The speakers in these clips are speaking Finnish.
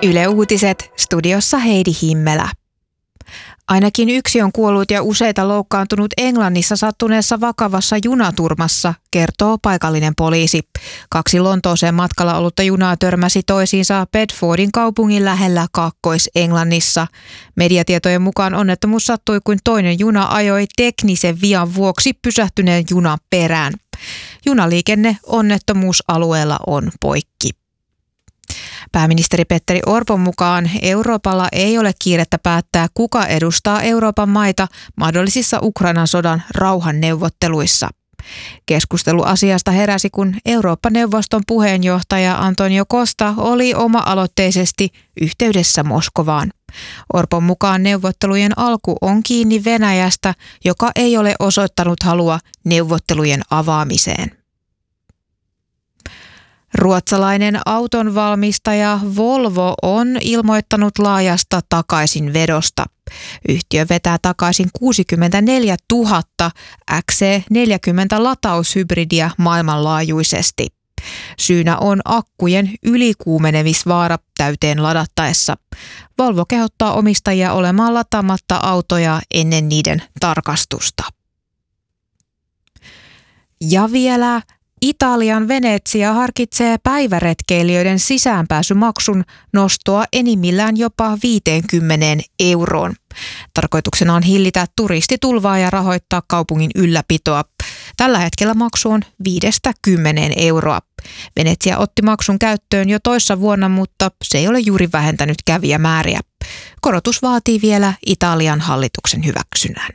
Yle Uutiset, studiossa Heidi Himmelä. Ainakin yksi on kuollut ja useita loukkaantunut Englannissa sattuneessa vakavassa junaturmassa, kertoo paikallinen poliisi. 2 Lontooseen matkalla ollutta junaa törmäsi toisiinsa Bedfordin kaupungin lähellä Kaakkois-Englannissa. Mediatietojen mukaan onnettomuus sattui, kun toinen juna ajoi teknisen vian vuoksi pysähtyneen junan perään. Junaliikenne onnettomuusalueella on poikki. Pääministeri Petteri Orpon mukaan Euroopalla ei ole kiirettä päättää, kuka edustaa Euroopan maita mahdollisissa Ukrainan sodan rauhanneuvotteluissa. Keskustelu asiasta heräsi, kun Eurooppa-neuvoston puheenjohtaja Antonio Costa oli oma-aloitteisesti yhteydessä Moskovaan. Orpon mukaan neuvottelujen alku on kiinni Venäjästä, joka ei ole osoittanut halua neuvottelujen avaamiseen. Ruotsalainen autonvalmistaja Volvo on ilmoittanut laajasta takaisinvedosta. Yhtiö vetää takaisin 64 000 XC40 lataushybridiä maailmanlaajuisesti. Syynä on akkujen ylikuumenemisvaara täyteen ladattaessa. Volvo kehottaa omistajia olemaan lataamatta autoja ennen niiden tarkastusta. Ja vielä Italian Venetsia harkitsee päiväretkeilijöiden sisäänpääsymaksun nostoa enimmillään jopa 50 €. Tarkoituksena on hillitä turistitulvaa ja rahoittaa kaupungin ylläpitoa. Tällä hetkellä maksu on 5–10 €. Venetsia otti maksun käyttöön jo toissa vuonna, mutta se ei ole juuri vähentänyt kävijämääriä. Korotus vaatii vielä Italian hallituksen hyväksynnän.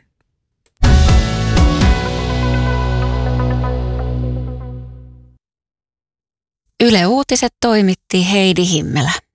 Yle Uutiset toimitti Heidi Himmelä.